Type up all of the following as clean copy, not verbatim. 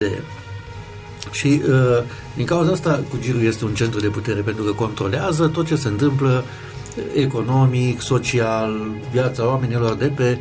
Și din cauza asta Cugirul este un centru de putere, pentru că controlează tot ce se întâmplă economic, social, viața oamenilor de pe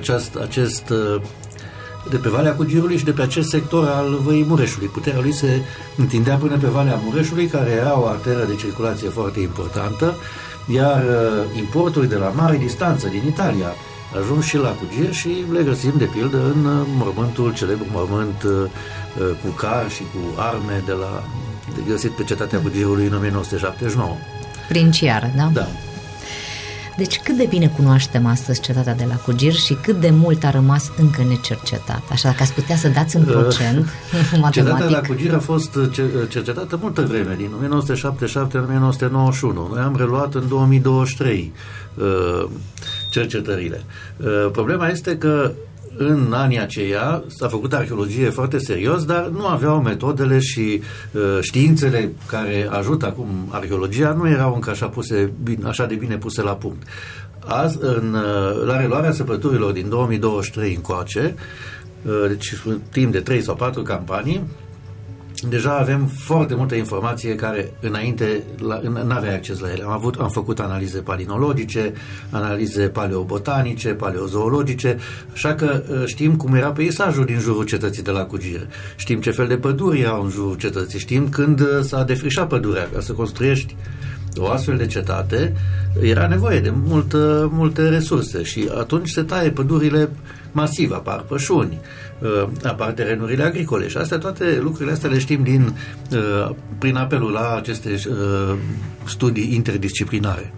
de pe Valea Cugirului și de pe acest sector al Văii Mureșului. Puterea lui se întindea până pe Valea Mureșului, care era o arteră de circulație foarte importantă, iar importuri de la mare distanță din Italia ajung și la Cugir și le găsim, de pildă, în mormântul, celebrul mormânt cu car și cu arme de găsit pe cetatea Cugirului în 1979. Princiară, da? Da. Deci cât de bine cunoaștem astăzi cetatea de la Cugir și cât de mult a rămas încă necercetat? Așa, dacă ați putea să dați un procent matematic. Cetatea de la Cugir a fost cercetată multă vreme, din 1977 în 1991. Noi am reluat în 2023 cercetările. Problema este că în anii aceia s-a făcut arheologie foarte serios, dar nu aveau metodele și științele care ajută acum arheologia, nu erau încă așa de bine puse la punct. Azi, la reluarea săpăturilor din 2023 încoace, deci timp de 3 sau 4 campanii, deja avem foarte multă informație care înainte n-avea acces la ele. Am făcut analize palinologice, analize paleobotanice, paleozoologice, așa că știm cum era peisajul din jurul cetății de la Cugir. Știm ce fel de păduri erau în jurul cetății. Știm când s-a defrișat pădurea. Ca să construiești o astfel de cetate, era nevoie de multe resurse și atunci se taie pădurile masiv, apar pășuni, apar terenurile agricole și toate lucrurile astea le știm prin apelul la aceste studii interdisciplinare.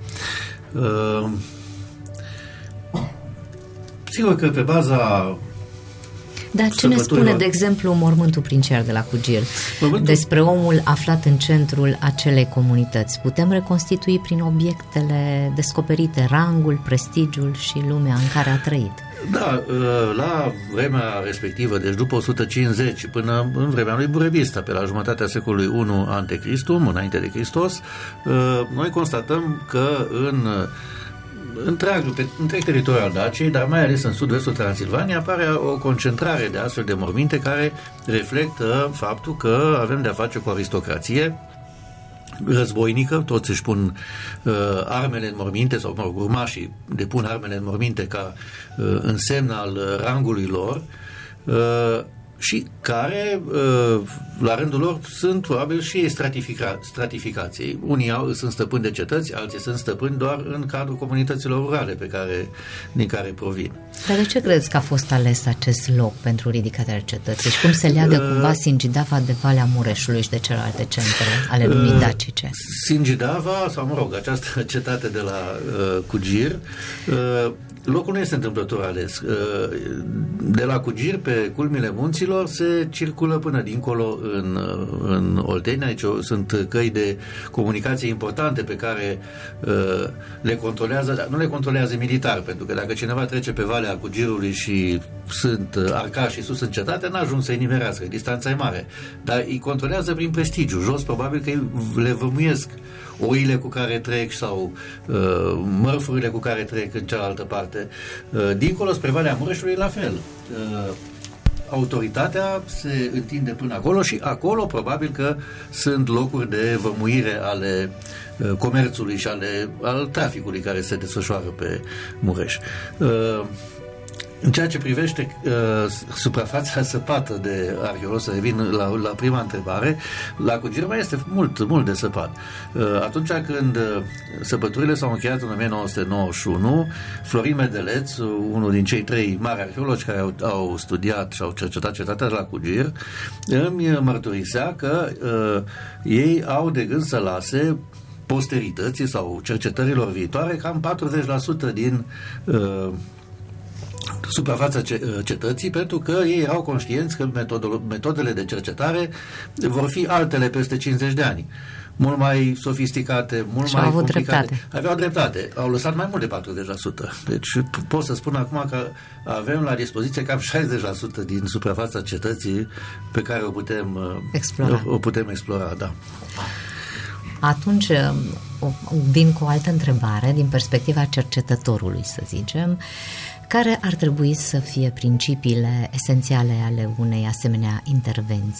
Sigur că pe baza Dar ce ne spune, de exemplu, mormântul princiar de la Cugir despre omul aflat în centrul acelei comunități? Putem reconstitui prin obiectele descoperite rangul, prestigiul și lumea în care a trăit? Da, la vremea respectivă, deci după 150 până în vremea lui Burebista, pe la jumătatea secolului I a.C., înainte de Hristos, noi constatăm că întreg teritoriul al Daciei, dar mai ales în sud-vestul Transilvaniei, apare o concentrare de astfel de morminte care reflectă faptul că avem de-a face cu o aristocrație războinică, toți își pun armele în morminte, sau urmașii depun armele în morminte ca în semn al rangului lor, și care, la rândul lor, sunt probabil și ei stratificații. Unii sunt stăpâni de cetăți, alții sunt stăpâni doar în cadrul comunităților rurale din care provin. Dar de ce credeți că a fost ales acest loc pentru ridicarea cetății? Și cum se leagă cumva Singidava de Valea Mureșului și de celelalte centre ale lumii dacice? Singidava, sau această cetate de la Cugir, locul nu este întâmplător ales. De la Cugir, pe culmile munților, se circulă până dincolo în Oltenia. Aici sunt căi de comunicație importante pe care le controlează, dar nu le controlează militar, pentru că dacă cineva trece pe Valea Cugirului și sunt arcași sus în cetate, n-ajung să-i nimerească, distanța e mare. Dar îi controlează prin prestigiu. Jos, probabil că le vămuiesc oile cu care trec sau mărfurile cu care trec în cealaltă parte. Dincolo, spre Valea Mureșului, la fel. Autoritatea se întinde până acolo și acolo probabil că sunt locuri de vămuire ale comerțului și al traficului care se desfășoară pe Mureș. În ceea ce privește suprafața săpată de arheologi, să revin la prima întrebare, la Cugir mai este mult de săpat. Atunci când săpăturile s-au încheiat în 1991, Florin Medeleț, unul din cei 3 mari arheologi care au studiat și au cercetat cetatea de la Cugir, îmi mărturisea că ei au de gând să lase posterității sau cercetărilor viitoare cam 40% din suprafața cetății, pentru că ei erau conștienți că metodele de cercetare vor fi altele peste 50 de ani. Mult mai sofisticate, mult mai complicate. Aveau dreptate. Au lăsat mai mult de 40%. Deci pot să spun acum că avem la dispoziție cam 60% din suprafața cetății pe care o putem explora, da. Atunci vin cu o altă întrebare din perspectiva cercetătorului, să zicem. Care ar trebui să fie principiile esențiale ale unei asemenea intervenții?